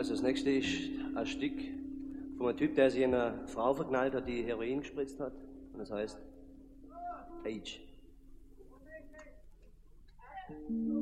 Also das nächste ist ein Stück von einem Typ, der sich in eine Frau verknallt hat, die Heroin gespritzt hat. Und das heißt Age.